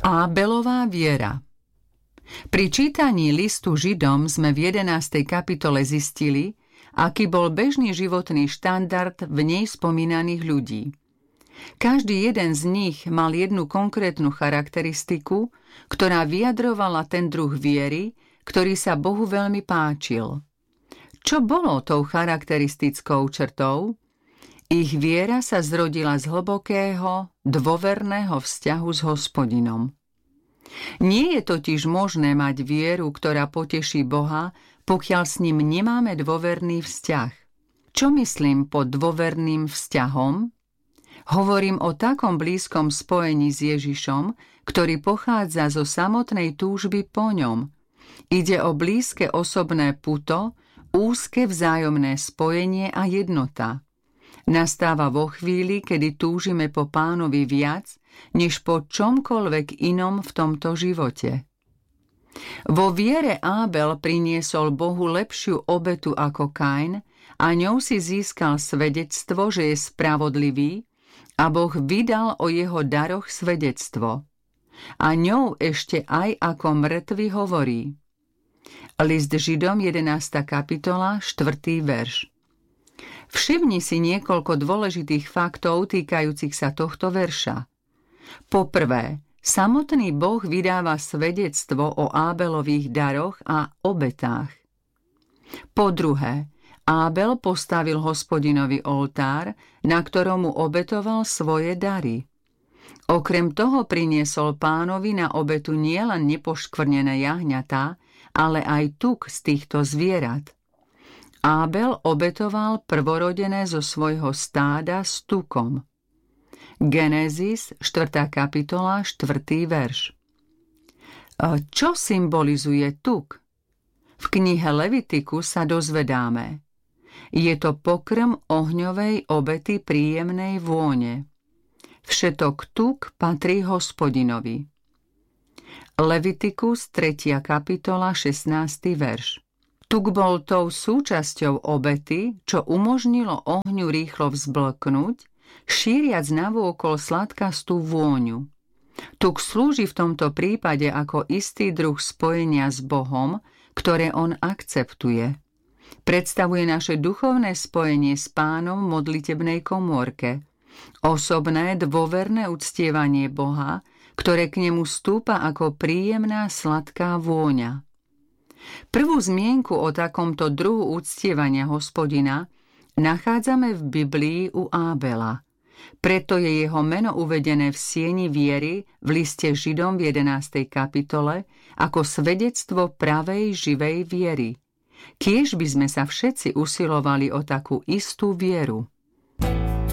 Ábelová viera. Pri čítaní listu Židom sme v 11. kapitole zistili, aký bol bežný životný štandard v nej spomínaných ľudí. Každý jeden z nich mal jednu konkrétnu charakteristiku, ktorá vyjadrovala ten druh viery, ktorý sa Bohu veľmi páčil. Čo bolo tou charakteristickou črtou? Ich viera sa zrodila z hlbokého, dôverného vzťahu s Hospodinom. Nie je totiž možné mať vieru, ktorá poteší Boha, pokiaľ s ním nemáme dôverný vzťah. Čo myslím pod dôverným vzťahom? Hovorím o takom blízkom spojení s Ježišom, ktorý pochádza zo samotnej túžby po ňom. Ide o blízke osobné puto, úzke vzájomné spojenie a jednota. Nastáva vo chvíli, kedy túžime po Pánovi viac, než po čomkoľvek inom v tomto živote. Vo viere Ábel priniesol Bohu lepšiu obetu ako Kain a ňou si získal svedectvo, že je spravodlivý, a Boh vydal o jeho daroch svedectvo. A ňou ešte aj ako mŕtvy hovorí. List Židom 11. kapitola 4. verš. Všimni si niekoľko dôležitých faktov týkajúcich sa tohto verša. Poprvé, samotný Boh vydáva svedectvo o Ábelových daroch a obetách. Po druhé, Ábel postavil Hospodinovi oltár, na ktorom mu obetoval svoje dary. Okrem toho priniesol Pánovi na obetu nielen nepoškvrnené jahňatá, ale aj tuk z týchto zvierat. Ábel obetoval prvorodené zo svojho stáda s tukom. Genézis, 4. kapitola, 4. verš. Čo symbolizuje tuk? V knihe Levitiku sa dozvedáme. Je to pokrm ohňovej obety príjemnej vône. Všetok tuk patrí Hospodinovi. Levitikus, 3. kapitola, 16. verš. Tuk bol tou súčasťou obety, čo umožnilo ohňu rýchlo vzblknúť, šíriac navôkol sladkastú vôňu. Tuk slúži v tomto prípade ako istý druh spojenia s Bohom, ktoré on akceptuje. Predstavuje naše duchovné spojenie s Pánom v modlitebnej komórke. Osobné, dôverné uctievanie Boha, ktoré k nemu stúpa ako príjemná sladká vôňa. Prvú zmienku o takomto druhu uctievania Hospodina nachádzame v Biblii u Ábela. Preto je jeho meno uvedené v sieni viery v liste Židom v 11. kapitole ako svedectvo pravej živej viery. Kiež by sme sa všetci usilovali o takú istú vieru.